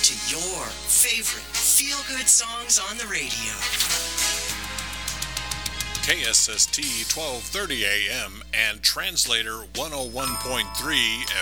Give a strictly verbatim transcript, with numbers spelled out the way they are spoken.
to your favorite feel-good songs on the radio. K S S T twelve thirty A M and Translator one oh one point three